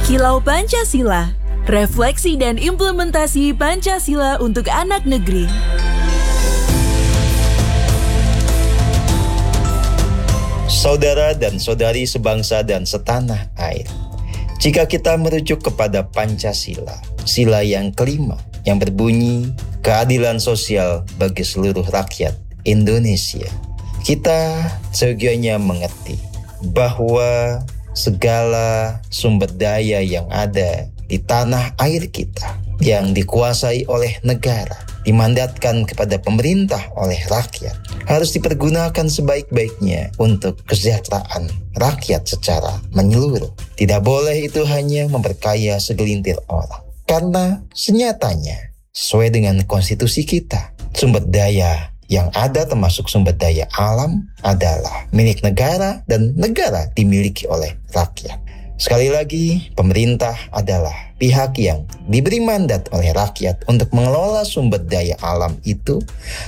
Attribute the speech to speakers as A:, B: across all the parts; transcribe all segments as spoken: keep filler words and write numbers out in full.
A: Kilau Pancasila, refleksi dan implementasi Pancasila untuk anak negeri.
B: Saudara dan saudari sebangsa dan setanah air, jika kita merujuk kepada Pancasila, sila yang kelima yang berbunyi keadilan sosial bagi seluruh rakyat Indonesia, kita seyogyanya mengerti bahwa segala sumber daya yang ada di tanah air kita yang dikuasai oleh negara, dimandatkan kepada pemerintah oleh rakyat, harus dipergunakan sebaik-baiknya untuk kesejahteraan rakyat secara menyeluruh. Tidak boleh itu hanya memperkaya segelintir orang. Karena senyatanya, sesuai dengan konstitusi kita, sumber daya yang ada termasuk sumber daya alam adalah milik negara dan negara dimiliki oleh rakyat. Sekali lagi, pemerintah adalah pihak yang diberi mandat oleh rakyat untuk mengelola sumber daya alam itu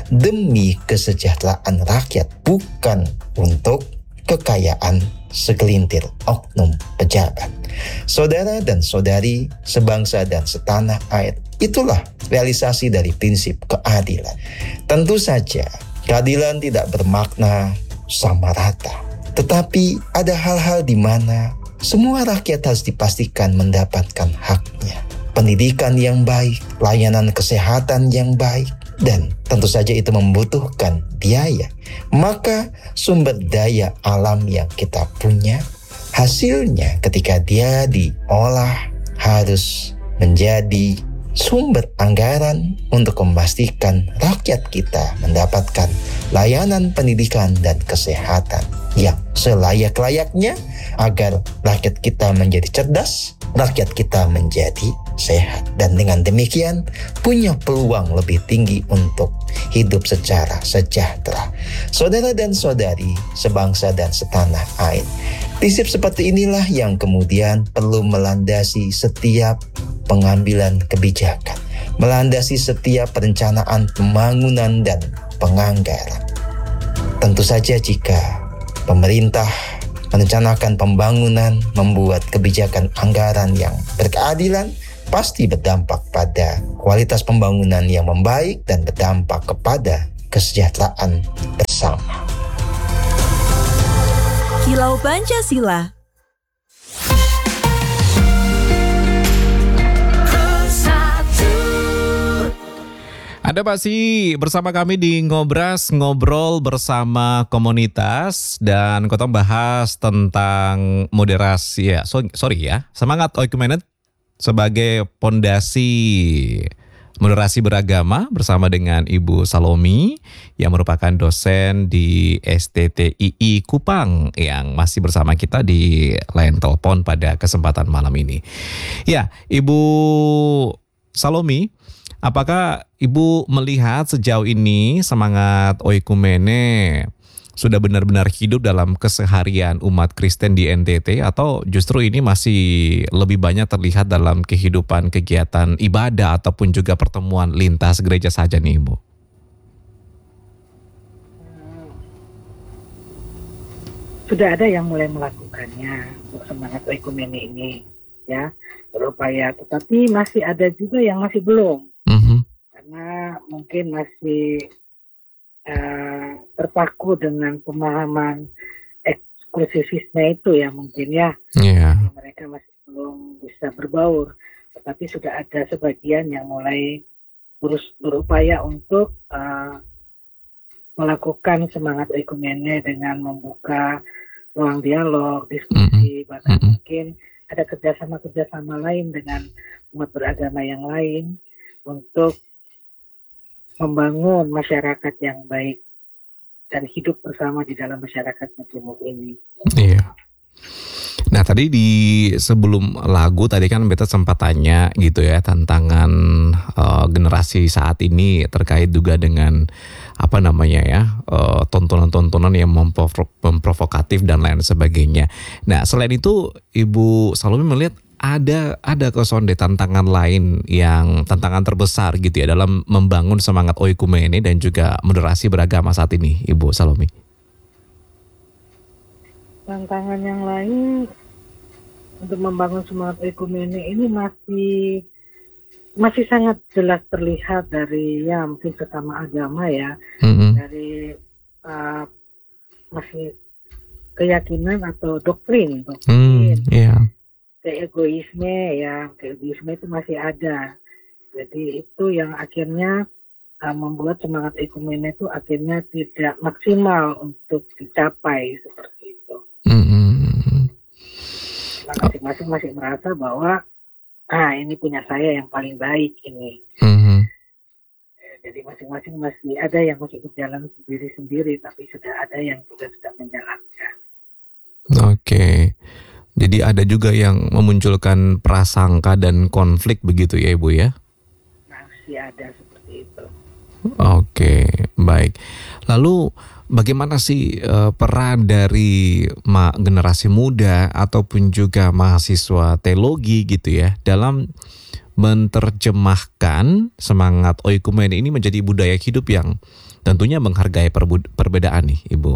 B: demi kesejahteraan rakyat, bukan untuk kekayaan segelintir oknum pejabat. Saudara dan saudari sebangsa dan setanah air, itulah realisasi dari prinsip keadilan. Tentu saja, keadilan tidak bermakna sama rata. Tetapi ada hal-hal di mana semua rakyat harus dipastikan mendapatkan haknya. Pendidikan yang baik, layanan kesehatan yang baik, dan tentu saja itu membutuhkan biaya. Maka sumber daya alam yang kita punya, hasilnya ketika dia diolah harus menjadi sumber anggaran untuk memastikan rakyat kita mendapatkan layanan pendidikan dan kesehatan yang selayak-layaknya agar rakyat kita menjadi cerdas, rakyat kita menjadi sehat, dan dengan demikian punya peluang lebih tinggi untuk hidup secara sejahtera. Saudara dan saudari sebangsa dan setanah air, prinsip seperti inilah yang kemudian perlu melandasi setiap pengambilan kebijakan, melandasi setiap perencanaan pembangunan dan penganggaran. Tentu saja jika pemerintah merencanakan pembangunan, membuat kebijakan anggaran yang berkeadilan, pasti berdampak pada kualitas pembangunan yang membaik dan berdampak kepada kesejahteraan bersama.
A: Kilau Pancasila.
C: Anda masih bersama kami di Ngobras, ngobrol bersama komunitas, dan kita bahas tentang moderasi ya. So, sorry ya, semangat oikumenet sebagai pondasi moderasi beragama bersama dengan Ibu Salomi yang merupakan dosen di S T T I I Kupang yang masih bersama kita di line telepon pada kesempatan malam ini. Ya, Ibu Salomi, apakah Ibu melihat sejauh ini semangat oikumene sudah benar-benar hidup dalam keseharian umat Kristen di N T T, atau justru ini masih lebih banyak terlihat dalam kehidupan kegiatan ibadah ataupun juga pertemuan lintas gereja saja nih Ibu?
D: Sudah ada yang mulai melakukannya untuk semangat oikumene ini, ya, berupaya, tetapi masih ada juga yang masih belum. Mm-hmm. Karena mungkin masih uh, terpaku dengan pemahaman eksklusivisme itu ya mungkin ya. Yeah. Mereka masih belum bisa berbaur, tetapi sudah ada sebagian yang mulai berus- berupaya untuk uh, melakukan semangat oikumene dengan membuka ruang dialog, diskusi, mm-hmm. bahkan mm-hmm. mungkin ada kerjasama-kerjasama lain dengan umat beragama yang lain untuk membangun masyarakat yang baik dan hidup bersama di dalam masyarakat majemuk ini.
C: Iya. Nah tadi di sebelum lagu tadi kan beta sempat tanya gitu ya, tantangan uh, generasi saat ini terkait juga dengan apa namanya ya, uh, tontonan-tontonan yang memprovo- memprovokatif dan lain sebagainya. Nah selain itu Ibu Salomi melihat ada ada kesonde tantangan lain yang tantangan terbesar gitu ya dalam membangun semangat oikumene dan juga moderasi beragama saat ini, Ibu Salomi.
D: Tantangan yang lain untuk membangun semangat ekumene ini masih masih sangat jelas terlihat dari ya mungkin sesama agama ya,
C: Mm-mm.
D: dari uh, masih keyakinan atau doktrin,
C: Hmm,
D: doktrin
C: iya.
D: keegoisme ya, keegoisme itu masih ada. Jadi itu yang akhirnya uh, membuat semangat ekumene itu akhirnya tidak maksimal untuk dicapai seperti itu.
C: Mm-mm.
D: Nah, masing-masing masih merasa bahwa ah ini punya saya yang paling baik ini.
C: Mhm.
D: Eh, Jadi masing-masing masih ada yang masih berjalan sendiri-sendiri, tapi sudah ada yang juga sudah menjalankan.
C: Oke. Jadi ada juga yang memunculkan prasangka dan konflik begitu ya Ibu ya?
D: Masih ada seperti itu.
C: Oke, baik. Lalu bagaimana sih eh, peran dari ma- generasi muda ataupun juga mahasiswa teologi gitu ya dalam menerjemahkan semangat oikumene ini menjadi budaya hidup yang tentunya menghargai perbu- perbedaan nih Ibu?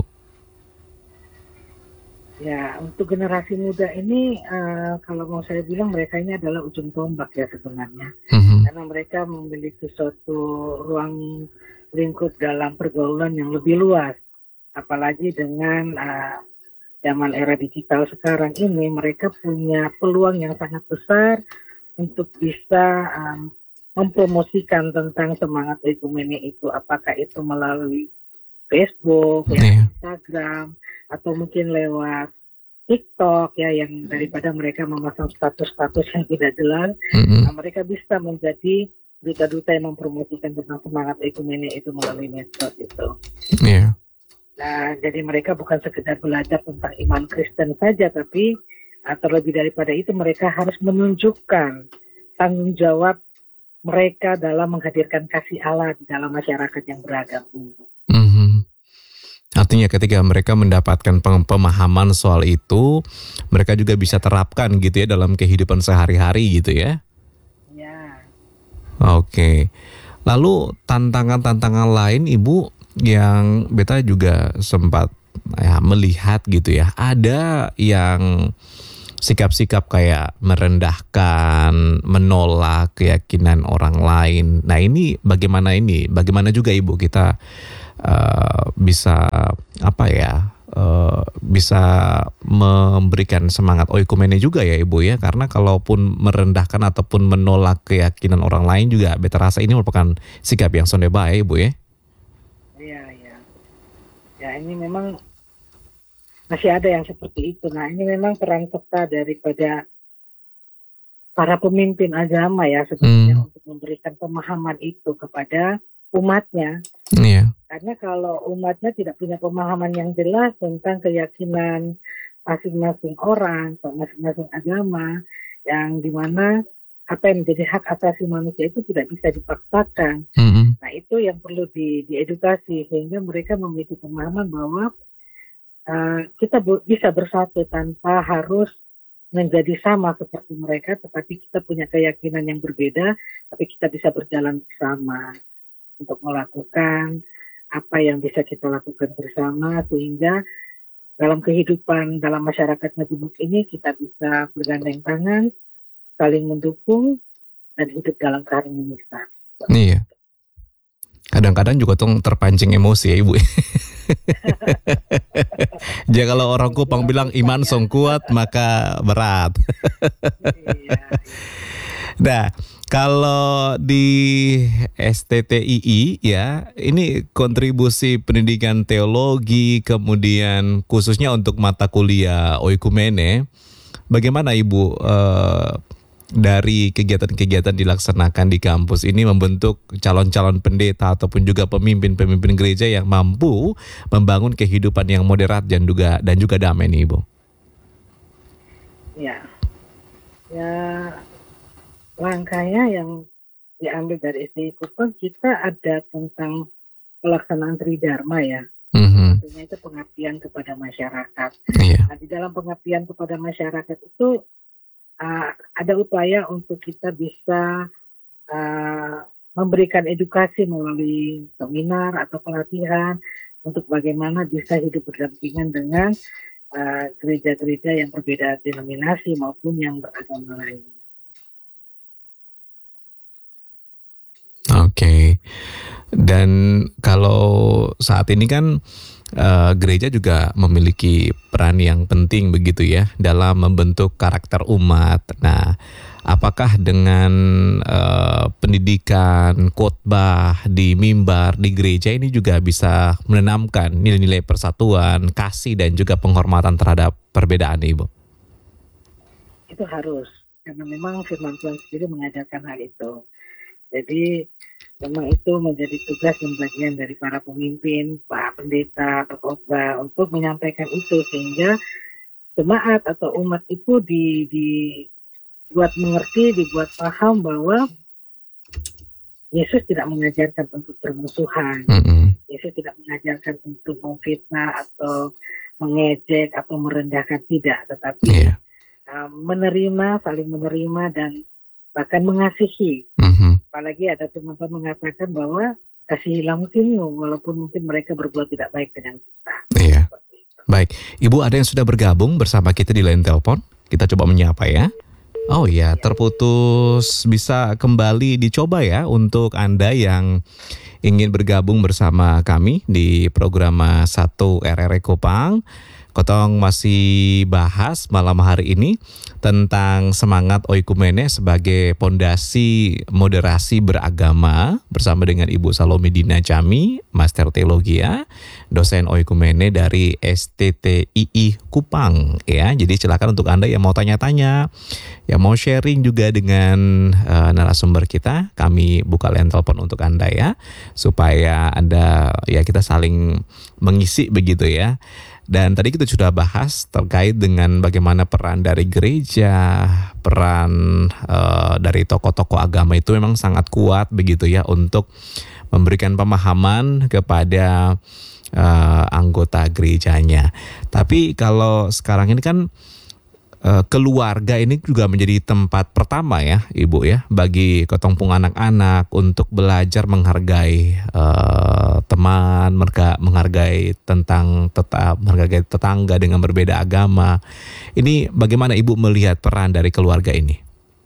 D: Ya, untuk generasi muda ini, eh, kalau mau saya bilang mereka ini adalah ujung tombak ya sebenarnya.
C: Mhm.
D: Karena mereka memiliki suatu ruang lingkup dalam pergaulan yang lebih luas. Apalagi dengan eh, zaman era digital sekarang ini, mereka punya peluang yang sangat besar untuk bisa em, mempromosikan tentang semangat ekumene itu. Apakah itu melalui Facebook, ya,
C: Iya.
D: Instagram, atau mungkin lewat TikTok ya, yang daripada mereka memasang status-status yang tidak jelas,
C: Mhm.
D: nah, mereka bisa menjadi duta-duta yang mempromosikan tentang semangat ekumene itu melalui medsos itu.
C: Iya.
D: Nah, jadi mereka bukan sekedar belajar tentang iman Kristen saja, tapi uh, terlebih daripada itu mereka harus menunjukkan tanggung jawab mereka dalam menghadirkan kasih Allah di dalam masyarakat yang beragam ini.
C: Mhm. Artinya ketika mereka mendapatkan pem- pemahaman soal itu, mereka juga bisa terapkan gitu ya dalam kehidupan sehari-hari gitu ya.
D: Ya,
C: Oke. Lalu tantangan-tantangan lain Ibu yang beta juga sempat ya, melihat gitu ya. Ada yang sikap-sikap kayak merendahkan, menolak keyakinan orang lain. Nah ini bagaimana ini? Bagaimana juga Ibu kita uh, bisa apa ya? Uh, bisa memberikan semangat oikumene juga ya Ibu ya, karena kalaupun merendahkan ataupun menolak keyakinan orang lain juga beta rasa ini merupakan sikap yang sonde bae Ibu ya.
D: ya, ya. Ya, ini memang masih ada yang seperti itu. Nah, ini memang peran serta daripada para pemimpin agama ya sebenarnya
C: Hmm.
D: untuk memberikan pemahaman itu kepada umatnya.
C: Iya.
D: Karena kalau umatnya tidak punya pemahaman yang jelas tentang keyakinan masing-masing orang atau masing-masing agama, yang dimana apa yang menjadi hak asasi manusia itu tidak bisa dipaksakan.
C: Mhm.
D: Nah, itu yang perlu di, diedukasi sehingga mereka memiliki pemahaman bahwa uh, kita bu- bisa bersatu tanpa harus menjadi sama seperti mereka, tetapi kita punya keyakinan yang berbeda, tapi kita bisa berjalan bersama untuk melakukan apa yang bisa kita lakukan bersama sehingga dalam kehidupan dalam masyarakat majemuk ini kita bisa bergandeng tangan, saling mendukung dan hidup dalam keharmonisan.
C: Iya. Kadang-kadang juga tuh terpancing emosi ya Ibu. Jadi kalau orang Kupang bilang iman song kuat maka berat.
D: Iya.
C: Nah, kalau di S T T I I ya, ini kontribusi pendidikan teologi, kemudian khususnya untuk mata kuliah oikumene, bagaimana Ibu eh, dari kegiatan-kegiatan dilaksanakan di kampus ini membentuk calon-calon pendeta ataupun juga pemimpin-pemimpin gereja yang mampu membangun kehidupan yang moderat dan juga dan juga damai nih Ibu?
D: Ya, ya langkahnya yang diambil dari S D I Kupang kita ada tentang pelaksanaan Tridharma ya.
C: Mhm.
D: Artinya itu pengabdian kepada masyarakat.
C: Iya.
D: Nah, di dalam pengabdian kepada masyarakat itu uh, ada upaya untuk kita bisa uh, memberikan edukasi melalui seminar atau pelatihan untuk bagaimana bisa hidup berdampingan dengan uh, gereja-gereja yang berbeda denominasi maupun yang beragama lain.
C: Oke, okay. Dan kalau saat ini kan uh, gereja juga memiliki peran yang penting begitu ya dalam membentuk karakter umat. Nah, apakah dengan uh, pendidikan khotbah di mimbar di gereja ini juga bisa menanamkan nilai-nilai persatuan, kasih dan juga penghormatan terhadap perbedaan, Ibu?
D: Itu harus, karena memang firman Tuhan sendiri mengajarkan hal itu. Jadi memang itu menjadi tugas dan bagian dari para pemimpin, Pak Pendeta, Pak Khotbah untuk menyampaikan itu sehingga jemaat atau umat itu di, dibuat mengerti, dibuat paham bahwa Yesus tidak mengajarkan untuk bermusuhan. Mm-hmm. Yesus tidak mengajarkan untuk memfitnah atau mengejek atau merendahkan, tidak, tetapi yeah. uh, menerima, saling menerima dan bahkan mengasihi. Mm-hmm. Apalagi ada teman-teman mengatakan bahwa kasihilah musimmu, walaupun mungkin mereka berbuat tidak baik dengan kita.
C: Iya. Baik, Ibu ada yang sudah bergabung bersama kita di line telepon. Kita coba menyapa ya. Oh iya, terputus. Bisa kembali dicoba ya untuk Anda yang ingin bergabung bersama kami di program satu R R E Kupang. Kotong masih bahas malam hari ini tentang semangat oikumene sebagai pondasi moderasi beragama bersama dengan Ibu Salome Dina Chami, Master Teologia, dosen oikumene dari S T T I I Kupang ya. Jadi silakan untuk Anda yang mau tanya-tanya, yang mau sharing juga dengan uh, narasumber kita, kami buka line telepon untuk Anda ya, supaya Anda ya kita saling mengisi begitu ya. Dan tadi kita sudah bahas terkait dengan bagaimana peran dari gereja, peran uh, dari tokoh-tokoh agama itu memang sangat kuat begitu ya untuk memberikan pemahaman kepada uh, anggota gerejanya. Tapi kalau sekarang ini kan uh, keluarga ini juga menjadi tempat pertama ya Ibu ya bagi kotongpung anak-anak untuk belajar menghargai uh, teman, mereka menghargai tentang tetap menghargai tetangga dengan berbeda agama. Ini bagaimana Ibu melihat peran dari keluarga ini?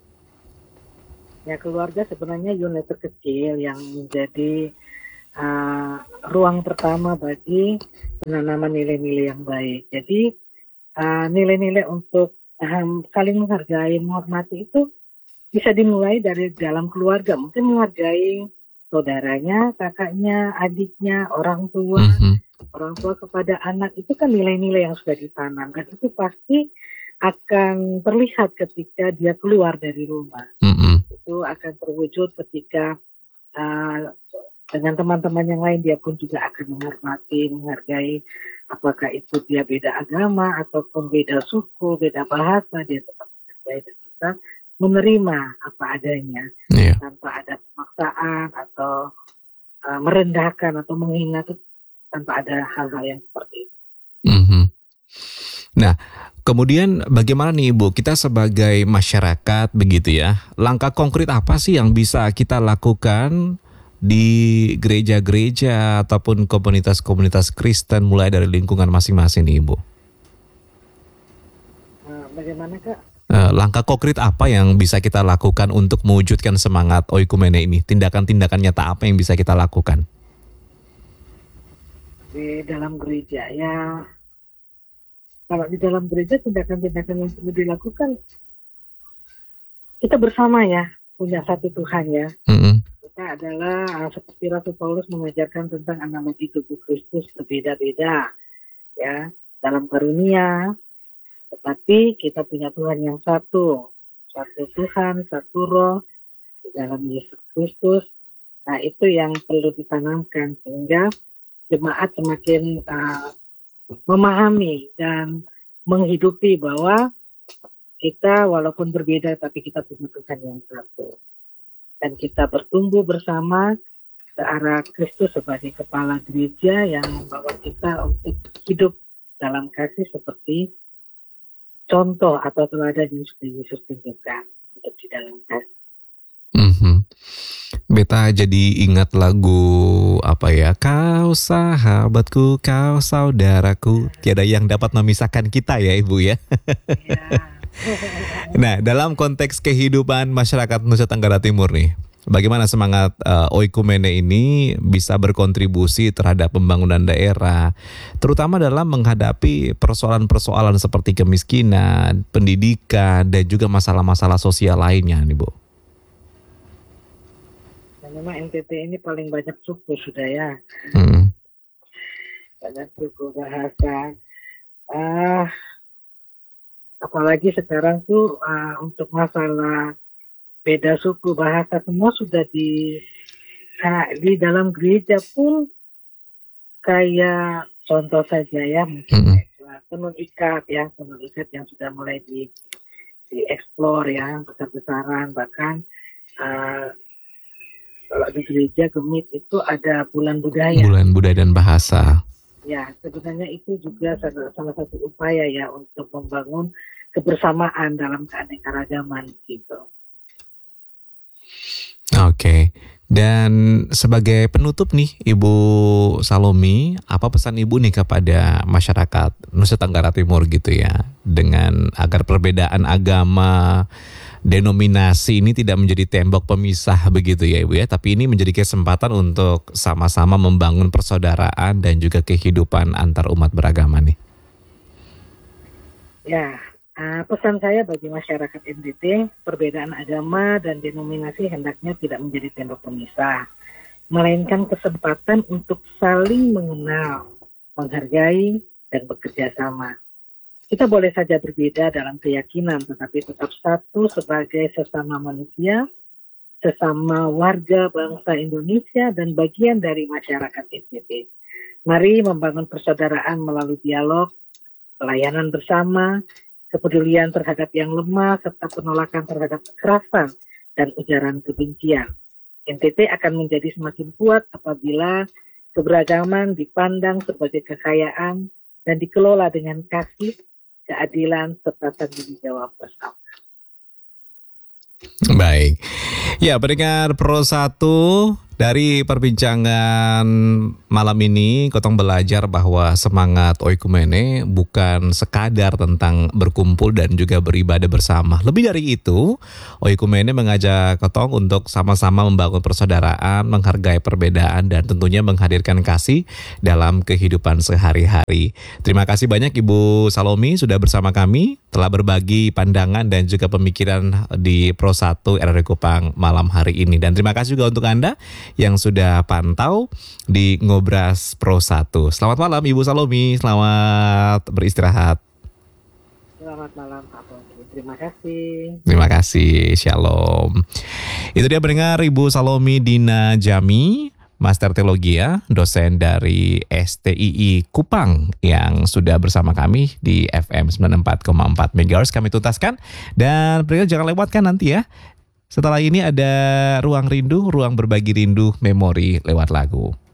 D: Ya, keluarga sebenarnya unit terkecil yang menjadi uh, ruang pertama bagi penanaman nilai-nilai yang baik. Jadi uh, nilai-nilai untuk um, saling menghargai, menghormati itu bisa dimulai dari dalam keluarga. Mungkin menghargai saudaranya, kakaknya, adiknya, orang tua, mm-hmm. orang tua kepada anak, itu kan nilai-nilai yang sudah ditanam. Dan itu pasti akan terlihat ketika dia keluar dari rumah. Mm-hmm. Itu akan terwujud ketika uh, dengan teman-teman yang lain dia pun juga akan menghormati, menghargai, apakah itu dia beda agama ataupun beda suku, beda bahasa, dia tetap menghargai dan kita menerima apa adanya, yeah. tanpa ada pemaksaan atau uh, merendahkan atau menghina, tanpa ada hal-hal yang seperti itu.
C: Mm-hmm. Nah, kemudian bagaimana nih Ibu, kita sebagai masyarakat begitu ya, langkah konkret apa sih yang bisa kita lakukan di gereja-gereja ataupun komunitas-komunitas Kristen mulai dari lingkungan masing-masing nih Ibu?
D: Uh, bagaimana Kak?
C: Uh, langkah konkret apa yang bisa kita lakukan untuk mewujudkan semangat oikumene ini? Tindakan-tindakan nyata apa yang bisa kita lakukan?
D: Di dalam gereja ya, kalau di dalam gereja tindakan-tindakan yang perlu dilakukan, kita bersama ya, punya satu Tuhan ya. Mm-hmm. Kita adalah seperti Rasul Paulus mengajarkan tentang analogi tubuh Kristus berbeda-beda ya dalam karunia, tetapi kita punya Tuhan yang satu, satu Tuhan, satu Roh di dalam Yesus Kristus. Nah itu yang perlu ditanamkan sehingga jemaat semakin uh, memahami dan menghidupi bahwa kita walaupun berbeda tapi kita punya Tuhan yang satu. Dan kita bertumbuh bersama ke arah Kristus sebagai kepala gereja yang membawa kita untuk hidup dalam kasih seperti contoh atau teladan yang sudah Yesus tunjukkan untuk di dalam kasih.
C: Mm-hmm. Beta jadi ingat lagu apa ya? Kau sahabatku, kau saudaraku, tiada yang dapat memisahkan kita ya Ibu ya.
D: Ya.
C: Nah, dalam konteks kehidupan masyarakat Nusa Tenggara Timur nih, bagaimana semangat uh, Oikumene ini bisa berkontribusi terhadap pembangunan daerah, terutama dalam menghadapi persoalan-persoalan seperti kemiskinan, pendidikan, dan juga masalah-masalah sosial lainnya nih Bu.
D: Memang N T T ini paling banyak suku sudah ya.
C: Hmm.
D: Banyak suku bahasa. Ah, apalagi sekarang tuh uh, untuk masalah beda suku bahasa semua sudah di uh, di dalam gereja pun kayak contoh saja ya mungkin
C: Hmm.
D: tenun ikat ya tenun ikat yang sudah mulai di dieksplor ya besar-besaran bahkan uh, kalau di gereja Gemit itu ada bulan budaya.
C: Bulan budaya dan bahasa.
D: Ya, sebenarnya itu juga salah, salah satu upaya ya untuk membangun kebersamaan dalam keanekaragaman gitu.
C: Oke. Dan sebagai penutup nih Ibu Salomi, apa pesan Ibu nih kepada masyarakat Nusa Tenggara Timur gitu ya, dengan agar perbedaan agama, denominasi ini tidak menjadi tembok pemisah begitu ya Ibu ya, tapi ini menjadi kesempatan untuk sama-sama membangun persaudaraan dan juga kehidupan antar umat beragama nih.
D: Ya, uh, pesan saya bagi masyarakat N T T, perbedaan agama dan denominasi hendaknya tidak menjadi tembok pemisah, melainkan kesempatan untuk saling mengenal, menghargai, dan bekerja sama. Kita boleh saja berbeda dalam keyakinan, tetapi tetap satu sebagai sesama manusia, sesama warga bangsa Indonesia, dan bagian dari masyarakat N T T. Mari membangun persaudaraan melalui dialog, pelayanan bersama, kepedulian terhadap yang lemah, serta penolakan terhadap kekerasan dan ujaran kebencian. N T T akan menjadi semakin kuat apabila keberagaman dipandang sebagai kekayaan dan dikelola dengan kasih, keadilan, serta tanggung jawab bersama.
C: Baik. Ya, pendengar Pro satu, dari perbincangan malam ini Kotong belajar bahwa semangat Oikumene bukan sekadar tentang berkumpul dan juga beribadah bersama. Lebih dari itu, Oikumene mengajak Kotong untuk sama-sama membangun persaudaraan, menghargai perbedaan, dan tentunya menghadirkan kasih dalam kehidupan sehari-hari. Terima kasih banyak Ibu Salomi sudah bersama kami, telah berbagi pandangan dan juga pemikiran di Pro satu R R I Kupang malam hari ini. Dan terima kasih juga untuk Anda yang sudah pantau di Ngobras Pro satu. Selamat malam Ibu Salomi, selamat beristirahat.
D: Selamat malam Pak Putri, terima kasih.
C: Terima kasih, shalom. Itu dia pendengar Ibu Salomi Dina Jami, Master Teologi ya, dosen dari S T I I Kupang yang sudah bersama kami di F M sembilan puluh empat koma empat megahertz. Kami tuntaskan dan pendengar jangan lewatkan nanti ya. Setelah ini ada Ruang Rindu, ruang berbagi rindu memori lewat lagu.